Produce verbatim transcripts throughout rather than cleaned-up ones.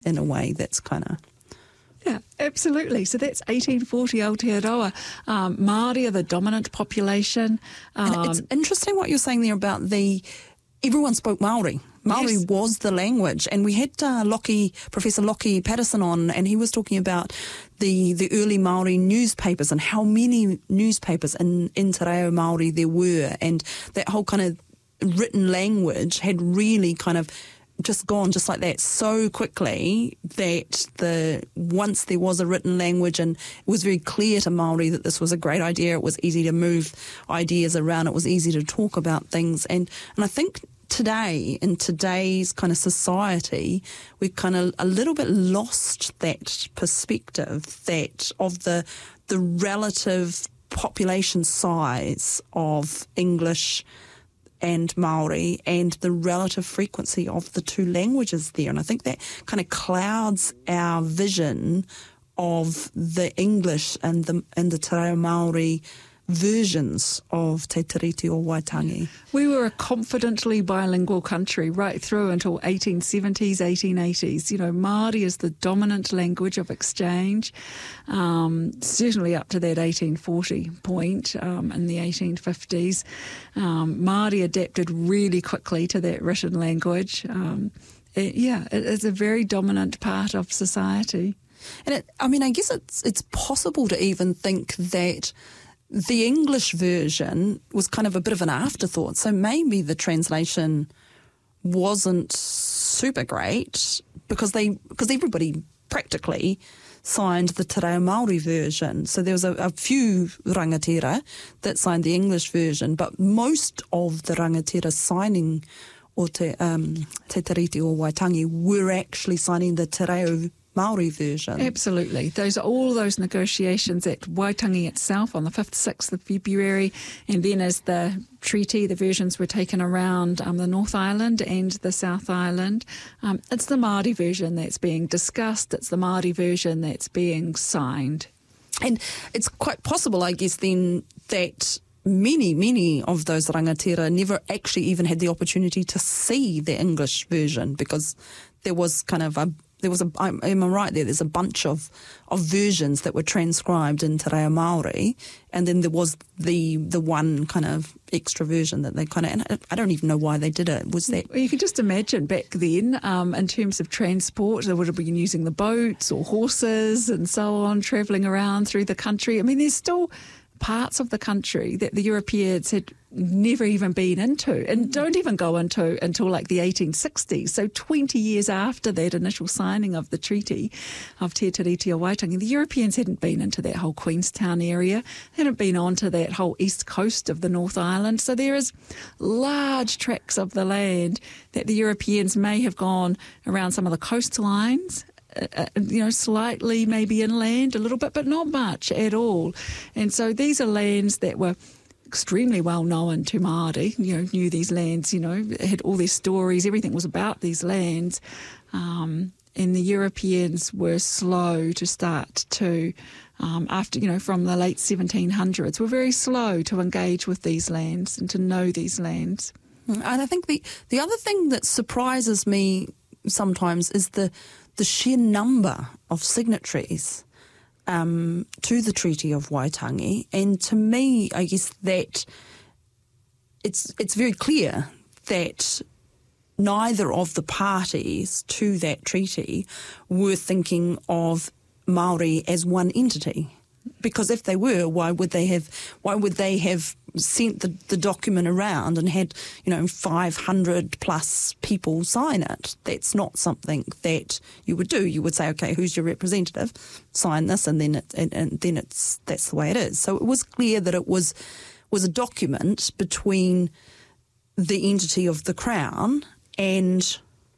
in a way that's kind of... Yeah, absolutely. So that's eighteen forty Aotearoa. Um, Māori are the dominant population. Um, and it's interesting what you're saying there about the... Everyone spoke Māori. Māori yes. was the language. And we had uh, Lockie, Professor Lockie Patterson on, and he was talking about the, the early Māori newspapers and how many newspapers in, in Te Reo Māori there were. And that whole kind of written language had really kind of just gone just like that so quickly that the once there was a written language and it was very clear to Māori that this was a great idea, it was easy to move ideas around, it was easy to talk about things. And, and I think today, in today's kind of society, we've kind of a little bit lost that perspective that of the the relative population size of English and Māori and the relative frequency of the two languages there. And I think that kind of clouds our vision of the English and the and the Te Reo Māori versions of Te Tiriti o Waitangi. We were a confidently bilingual country right through until eighteen seventies, eighteen eighties. You know, Māori is the dominant language of exchange, um, certainly up to that eighteen forty point um, in the eighteen fifties. Um, Māori adapted really quickly to that written language. Um, it, yeah, it is a very dominant part of society. And it, I mean, I guess it's it's possible to even think that the English version was kind of a bit of an afterthought. So maybe the translation wasn't super great because they because everybody practically signed the Te Reo Māori version. So there was a, a few rangatira that signed the English version, but most of the rangatira signing o te, um, te Tiriti o Waitangi were actually signing the Te Reo Māori version. Absolutely. Those are all those negotiations at Waitangi itself on the fifth, sixth of February, and then as the treaty, the versions were taken around um, the North Island and the South Island. Um, it's the Māori version that's being discussed. It's the Māori version that's being signed. And it's quite possible, I guess, then that many, many of those rangatira never actually even had the opportunity to see the English version because there was kind of a There was a, am I right there? There's a bunch of, of versions that were transcribed in Te Reo Māori, and then there was the the one kind of extra version that they kind of, and I, I don't even know why they did it. Was that? Well, you can just imagine back then, um, in terms of transport, they would have been using the boats or horses and so on, travelling around through the country. I mean, there's still parts of the country that the Europeans had never even been into and don't even go into until like the eighteen sixties. So twenty years after that initial signing of the Treaty of Te Tiriti o Waitangi, the Europeans hadn't been into that whole Queenstown area, hadn't been onto that whole east coast of the North Island. So there is large tracts of the land that the Europeans may have gone around some of the coastlines, Uh, you know, slightly maybe inland a little bit, but not much at all. And so these are lands that were extremely well known to Māori, you know, knew these lands, you know, had all their stories, everything was about these lands. Um, and the Europeans were slow to start to, um, after, you know, from the late seventeen hundreds, were very slow to engage with these lands and to know these lands. And I think the, the other thing that surprises me sometimes is the the sheer number of signatories um, to the Treaty of Waitangi. And to me, I guess that it's it's very clear that neither of the parties to that treaty were thinking of Māori as one entity. Because if they were, why would they have? Why would they have sent the, the document around and had, you know, five hundred plus people sign it? That's not something that you would do. You would say, okay, who's your representative? Sign this, and then it, and, and then it's that's the way it is. So it was clear that it was was a document between the entity of the Crown and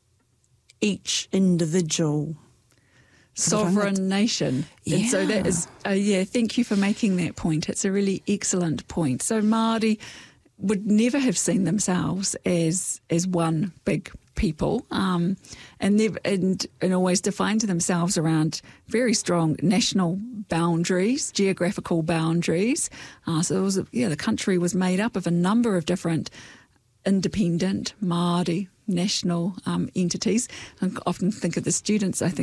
each individual sovereign nation. Yeah. And so that is, uh, yeah, thank you for making that point. It's a really excellent point. So Māori would never have seen themselves as as one big people, um, and, never, and and always defined themselves around very strong national boundaries, geographical boundaries. Uh, so it was, yeah, the country was made up of a number of different independent Māori national um, entities. I often think of the students, I think